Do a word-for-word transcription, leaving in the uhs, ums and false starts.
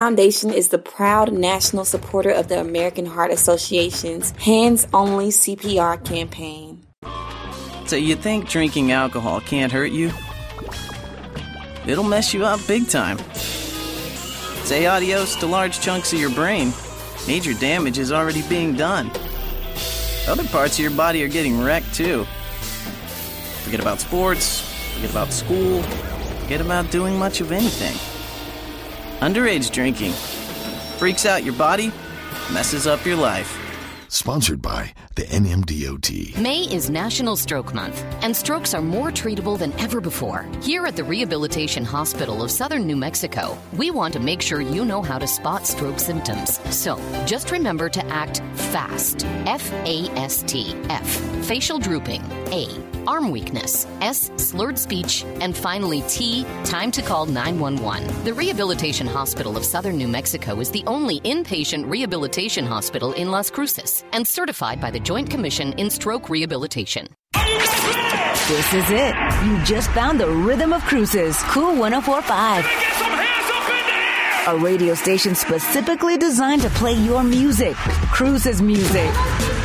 Foundation is the proud national supporter of the American Heart Association's Hands Only C P R campaign. So you think drinking alcohol can't hurt you? It'll mess you up big time. Say adios to large chunks of your brain. Major damage is already being done. Other parts of your body are getting wrecked too. Forget about sports, forget about school, forget about doing much of anything. Underage drinking freaks out your body, messes up your life. Sponsored by the N M D O T. May is National Stroke Month, and strokes are more treatable than ever before. Here at the Rehabilitation Hospital of Southern New Mexico, we want to make sure you know how to spot stroke symptoms. So, just remember to act FAST. F A S T. F. Facial drooping. A. Arm weakness. S. Slurred speech. And finally, T. Time to call nine one one. The Rehabilitation Hospital of Southern New Mexico is the only inpatient rehabilitation hospital in Las Cruces and certified by the Joint Commission in Stroke Rehabilitation. This is it. You just found the rhythm of Cruces. Cool one oh four point five. Get some hands up in the air! A radio station specifically designed to play your music. Cruces music.